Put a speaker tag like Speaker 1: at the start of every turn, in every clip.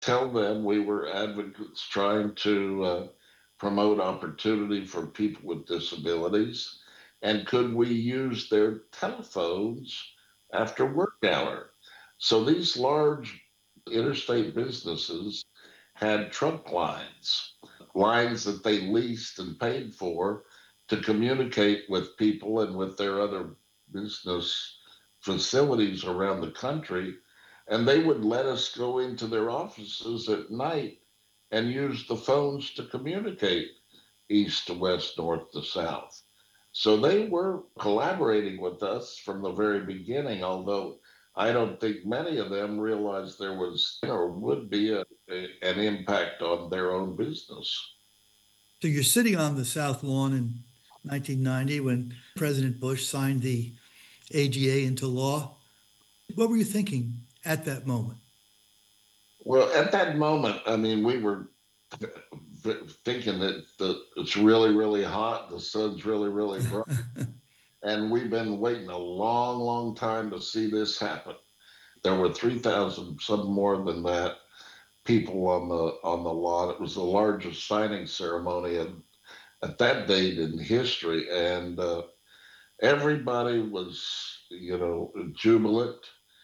Speaker 1: tell them we were advocates trying to promote opportunity for people with disabilities. And could we use their telephones after work hour? So these large interstate businesses had trunk lines, lines that they leased and paid for to communicate with people and with their other business facilities around the country. And they would let us go into their offices at night and use the phones to communicate east to west, north to south. So they were collaborating with us from the very beginning, although I don't think many of them realized there was or would be an impact on their own business.
Speaker 2: So you're sitting on the South Lawn in 1990 when President Bush signed the AGA into law. What were you thinking at that moment?
Speaker 1: Well, at that moment, I mean, we were thinking that it's really, really hot, the sun's really, really bright, and we've been waiting a long, long time to see this happen. There were 3,000, some more than that, people on the lawn. It was the largest signing ceremony at that date in history, and everybody was, jubilant,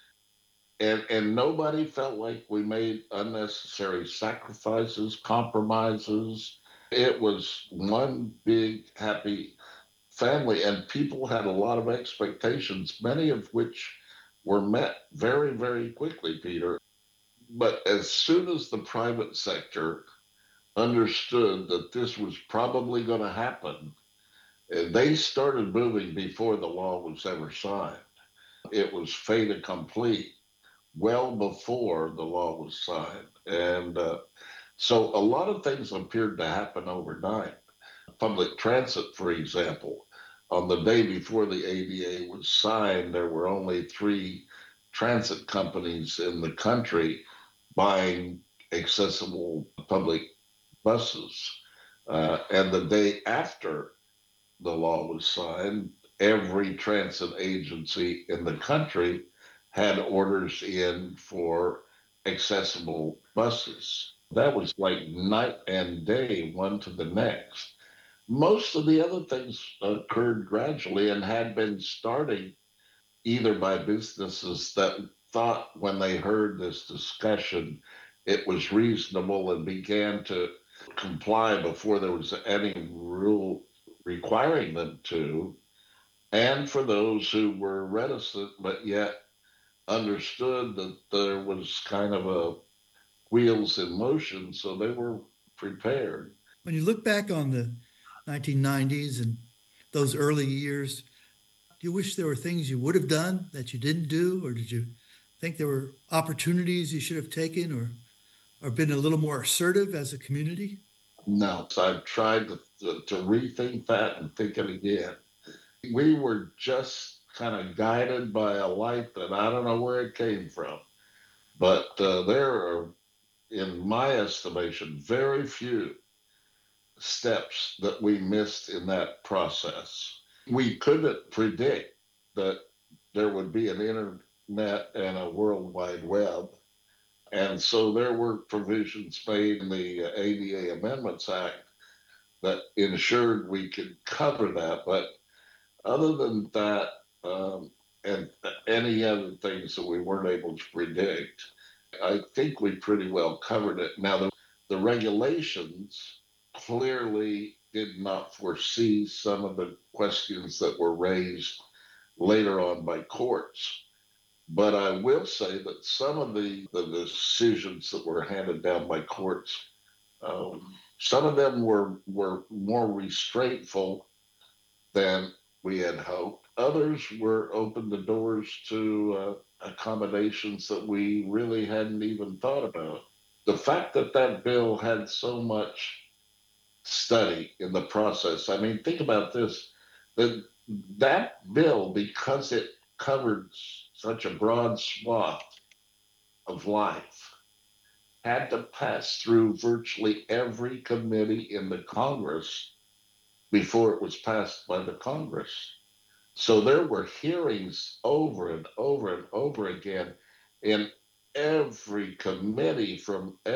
Speaker 1: and nobody felt like we made unnecessary sacrifices, compromises. It was one big happy family, and people had a lot of expectations, many of which were met very, very quickly, Peter. But as soon as the private sector understood that this was probably going to happen, they started moving before the law was ever signed. It was fait accompli well before the law was signed. And so a lot of things appeared to happen overnight. Public transit, for example, on the day before the ADA was signed, there were only three transit companies in the country buying accessible public buses. And the day after the law was signed, every transit agency in the country had orders in for accessible buses. That was like night and day, one to the next. Most of the other things occurred gradually and had been starting either by businesses that thought when they heard this discussion it was reasonable and began to comply before there was any rule requiring them to, and for those who were reticent but yet understood that there was kind of a wheels in motion, so they were prepared.
Speaker 2: When you look back on the 1990s and those early years, do you wish there were things you would have done that you didn't do? Or did you think there were opportunities you should have taken or been a little more assertive as a community?
Speaker 1: No, so I've tried to rethink that and think it again. We were just kind of guided by a light that I don't know where it came from. But there are, in my estimation, very few steps that we missed in that process. We couldn't predict that there would be an internet and a world wide web. And so there were provisions made in the ADA Amendments Act that ensured we could cover that. But other than that, and any other things that we weren't able to predict, I think we pretty well covered it. Now, the regulations clearly did not foresee some of the questions that were raised later on by courts. But I will say that some of the decisions that were handed down by courts, some of them were more restraintful than we had hoped. Others were opened the doors to accommodations that we really hadn't even thought about. The fact that that bill had so much study in the process. I mean, think about this. That that bill, because it covered such a broad swath of life, had to pass through virtually every committee in the Congress before it was passed by the Congress. So there were hearings over and over and over again in every committee from